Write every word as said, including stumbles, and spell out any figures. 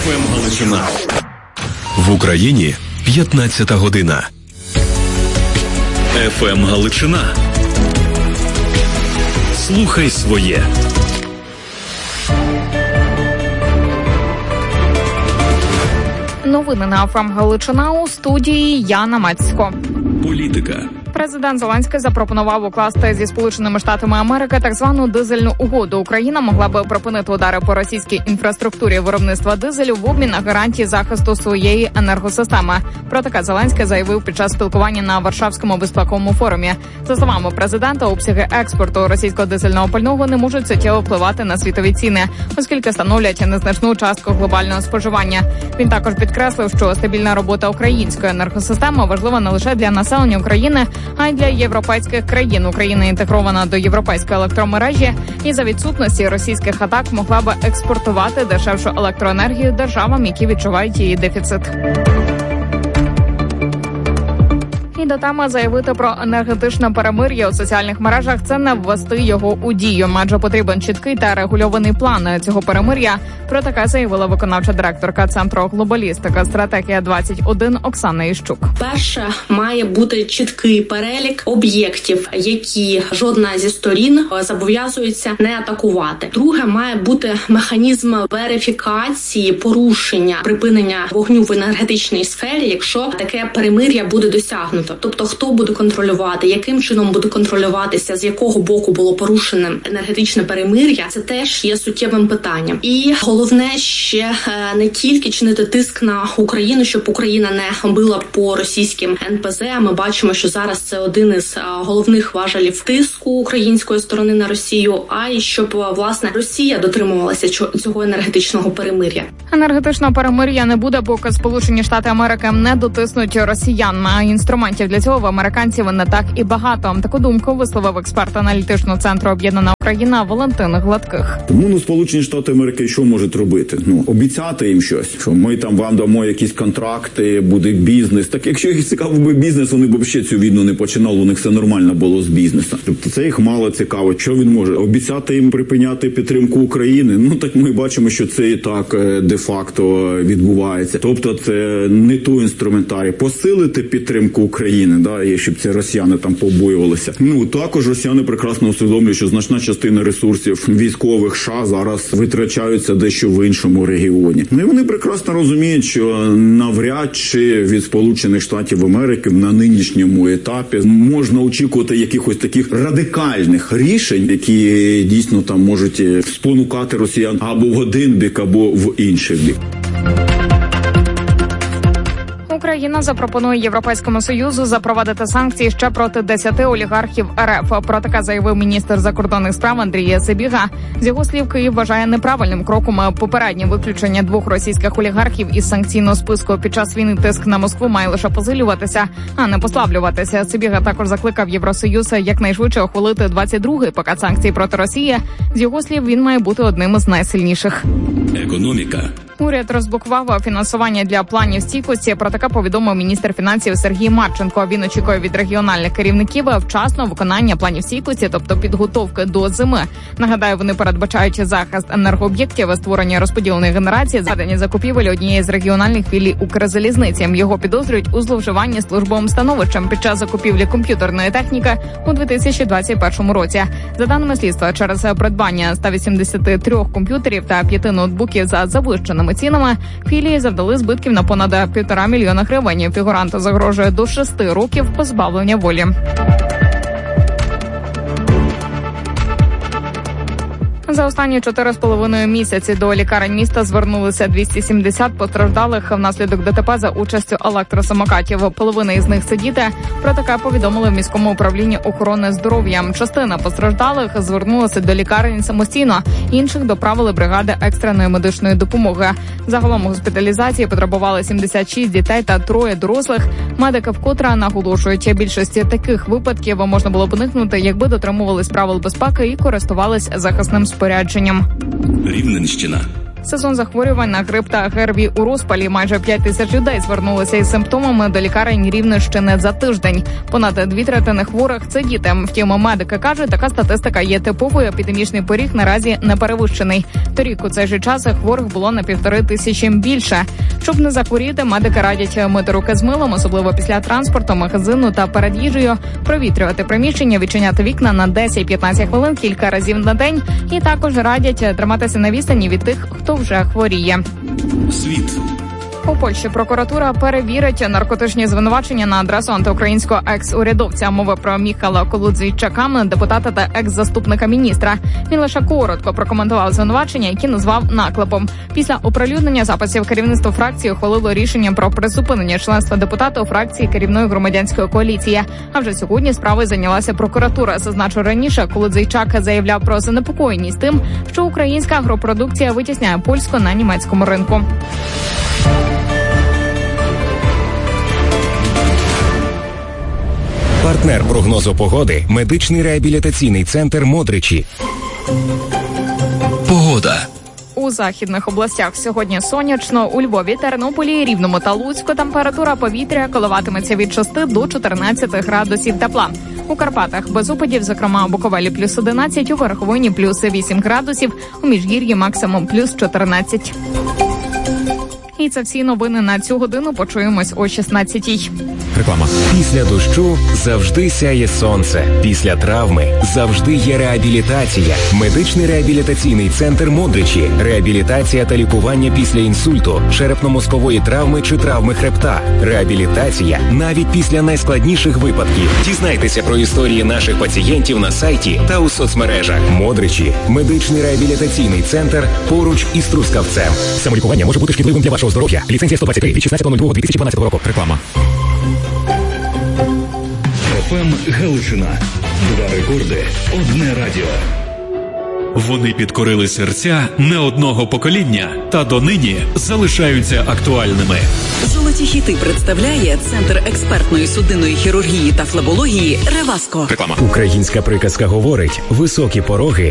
еф ем Галичина. В Україні п'ятнадцята година. еф ем Галичина. Слухай своє. Новини на еф ем Галичина, у студії Яна Мацько. Політика. Президент Зеленський запропонував укласти зі Сполученими Штатами Америки так звану дизельну угоду. Україна могла би припинити удари по російській інфраструктурі виробництва дизелю в обмін на гарантії захисту своєї енергосистеми. Про таке Зеленський заявив під час спілкування на Варшавському безпековому форумі. За словами президента, обсяги експорту російського дизельного пального не можуть суттєво впливати на світові ціни, оскільки становлять незначну частку глобального споживання. Він також підкреслив, що стабільна робота української енергосистеми важлива не лише для населення України, а й для європейських країн. Україна інтегрована до європейської електромережі і за відсутності російських атак могла би експортувати дешевшу електроенергію державам, які відчувають її дефіцит. І до теми заявити про енергетичне перемир'я у соціальних мережах – це не ввести його у дію, адже потрібен чіткий та регульований план цього перемир'я. Про таке заявила виконавча директорка Центру глобалістика «Стратегія двадцять один» Оксана Іщук. Перше, має бути чіткий перелік об'єктів, які жодна зі сторін зобов'язується не атакувати. Друге, має бути механізм верифікації порушення, припинення вогню в енергетичній сфері, якщо таке перемир'я буде досягнуто. Тобто, хто буде контролювати, яким чином буде контролюватися, з якого боку було порушене енергетичне перемир'я, це теж є суттєвим питанням. І головне ще не тільки чинити тиск на Україну, щоб Україна не била по російським ен пе зе. Ми бачимо, що зараз це один із головних важелів тиску української сторони на Росію, а й щоб, власне, Росія дотримувалася цього енергетичного перемир'я. Енергетичного перемир'я не буде, поки Сполучені Штати Америки не дотиснуть росіян. А інструментів для цього в американців не так і багато. Таку думку висловив експерт аналітичного центру «Об'єднана Україна» Валентин Гладких. Тому ну, Сполучені Штати Америки що можуть робити? Ну, обіцяти їм щось, що ми там вам дамо якісь контракти, буде бізнес. Так якщо їх цікавив би бізнес, вони б взагалі цю війну не починали, у них все нормально було з бізнесом. Тобто це їх мало цікаво. Що він може? Обіцяти їм припиняти підтримку України? Ну так ми бачимо, що це і так де-факто відбувається. Тобто це не той інструментарій. Посилити підтримку України, да, і щоб ці росіяни там побоювалися. Ну, також росіяни прекрасно усвідомлюють, що значна частина ресурсів військових США зараз витрачаються дещо в іншому регіоні. Ну, і вони прекрасно розуміють, що навряд чи від Сполучених Штатів Америки на нинішньому етапі можна очікувати якихось таких радикальних рішень, які дійсно там можуть спонукати росіян або в один бік, або в інший бік. Україна запропонує Європейському Союзу запровадити санкції ще проти десяти олігархів ер еф. Про таке заявив міністр закордонних справ Андрій Сибіга. З його слів, Київ вважає неправильним кроком попереднє виключення двох російських олігархів із санкційного списку. Під час війни тиск на Москву має лише посилюватися, а не послаблюватися. Сибіга також закликав Євросоюз якнайшвидше ухвалити двадцять другий пакет санкцій проти Росії. З його слів, він має бути одним із найсильніших. Економіка. Уряд розблокував фінансування для планів стійкості. Про таке повідомив міністр фінансів Сергій Марченко. Він очікує від регіональних керівників вчасно виконання планів стійкості, тобто підготовки до зими. Нагадаю, вони передбачають захист енергооб'єктів, створення розподіленої генерації, заведення закупівель однієї з регіональних філій Укрзалізниці. Його підозрюють у зловживанні службовим становищем під час закупівлі комп'ютерної техніки у дві тисячі двадцять першому році. За даними слідства, через придбання ста вісімдесяти трьох комп'ютерів та п'яти ноутбуків за завищеними цінами філії завдали збитків на понад півтора мільйона гривень. Фігуранту загрожує до шести років позбавлення волі. За останні чотири з половиною місяці до лікарень міста звернулися двісті сімдесят постраждалих внаслідок де те пе за участю електросамокатів. Половина із них сидіти. Про таке повідомили в міському управлінні охорони здоров'я. Частина постраждалих звернулася до лікарень самостійно, інших доправили бригади екстреної медичної допомоги. Загалом госпіталізації потребували сімдесят шість дітей та троє дорослих. Медики вкотре наголошують, більшості таких випадків можна було б уникнути, якби дотримувались правил безпеки і користувались захисним спорядженням. Рівненщина. Сезон захворювань на грип та ГРВІ у розпалі. Майже п'ять тисяч людей звернулися із симптомами до лікарень Рівненщини за тиждень. Понад дві третини хворих – це діти. Втім, медики кажуть, така статистика є типовою, епідемічний поріг наразі не перевищений. Торік у цей же час хворих було на півтори тисячі більше. Щоб не захворіти, медики радять мити руки з милом, особливо після транспорту, магазину та перед їжею, провітрювати приміщення, відчиняти вікна на десять-п'ятнадцять хвилин кілька разів на день. І також радять триматися на відстані від тих, хто вже хворіє. Світ. У Польщі прокуратура перевірить наркотичні звинувачення на адресу антиукраїнського екс-урядовця. Мова про Міхала Колудзійчака, депутата та екс-заступника міністра. Він лише коротко прокоментував звинувачення, які назвав наклепом. Після оприлюднення записів керівництво фракції ухвалило рішення про призупинення членства депутата у фракції керівної громадянської коаліції. А вже сьогодні справою зайнялася прокуратура. Зазначу, раніше Колудзійчак заявляв про занепокоєність тим, що українська агропродукція витісняє польську на німецькому ринку. Партнер прогнозу погоди – медичний реабілітаційний центр «Модричі». Погода. У західних областях сьогодні сонячно, у Львові, Тернополі, Рівному та Луцьку температура повітря коливатиметься від шести до чотирнадцяти градусів тепла. У Карпатах без опадів, зокрема у Буковелі плюс одинадцять, у Верховині плюс вісім градусів, у Міжгір'ї максимум плюс чотирнадцять. І це всі новини на цю годину. Почуємось о шістнадцятій. Реклама. Після дощу завжди сяє сонце. Після травми завжди є реабілітація. Медичний реабілітаційний центр «Модричі». Реабілітація та лікування після інсульту, черепно-мозкової травми чи травми хребта. Реабілітація навіть після найскладніших випадків. Дізнайтеся про історії наших пацієнтів на сайті та у соцмережах. «Модричі» – медичний реабілітаційний центр поруч із Трускавцем. Самолікування може бути шкідливим для вашого здоров'я. Ліцензія сто двадцять три від шістнадцятого лютого дві тисячі дванадцятого року. Реклама. еф ем Галичина. Два рекорди, одне радіо. Вони підкорили серця не одного покоління та донині залишаються актуальними. Золоті хіти представляє Центр експертної судинної хірургії та флебології «Реваско». Реклама. Українська приказка говорить: високі пороги